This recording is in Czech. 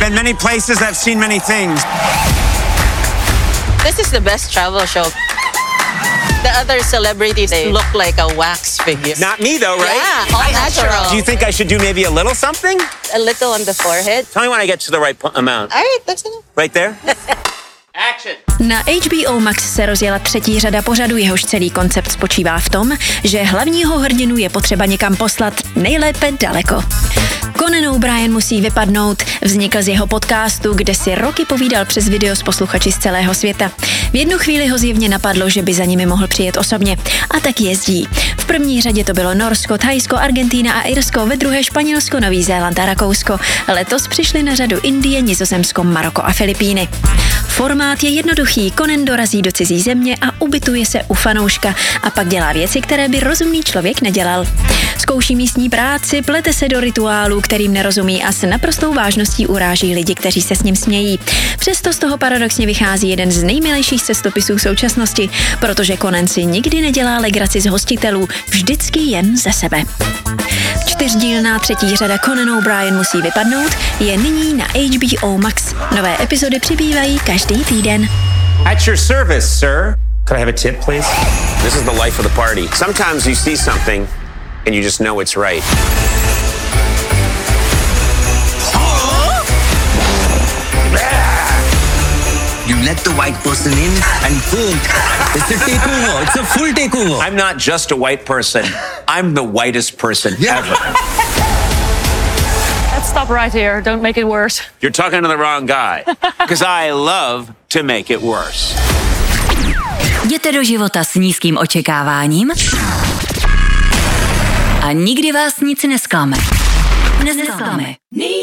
been many places, I've seen many things. This is the best travel show. The other celebrities, they look like a wax figure. Not me though, right? Yeah, all natural. Do you think I should do maybe a little something? A little on the forehead. Tell me when I get to the right amount. All right, that's enough. Right there? Action. Na HBO Max se rozjela 3. řada pořadu, jehož celý koncept spočívá v tom, že hlavního hrdinu je potřeba někam poslat, nejlépe daleko. Conan O'Brien musí vypadnout, vznikl z jeho podcastu, kde si roky povídal přes video s posluchači z celého světa. V jednu chvíli ho zjevně napadlo, že by za nimi mohl přijet osobně. A tak jezdí. V první řadě to bylo Norsko, Thajsko, Argentína a Irsko, ve druhé Španělsko, Nový Zéland a Rakousko. Letos přišly na řadu Indie, Nizozemsko, Maroko a Filipíny. Formát je jednoduchý, Conan dorazí do cizí země a ubytuje se u fanouška a pak dělá věci, které by rozumný člověk nedělal. Zkouší místní práci, plete se do rituálů, kterým nerozumí a s naprostou vážností uráží lidi, kteří se s ním smějí. Přesto z toho paradoxně vychází jeden z nejmilejších cestopisů současnosti, protože Conan si nikdy nedělá legraci z hostitelů, vždycky jen ze sebe. 4dílná 3. řada Conan O'Brien musí vypadnout je nyní na HBO Max. Nové epizody přibývají každý týden. At your service, sir. Could I have a tip, please? This is the life of the party. Sometimes you see something and you just know it's right. You let the white person in and boom, it's a takeover. It's a full takeover. I'm not just a white person. I'm the whitest person ever. Let's stop right here. Don't make it worse. You're talking to the wrong guy. Because I love to make it worse. Jděte do života s nízkým očekáváním a nikdy vás nic nesklame. Nesklame.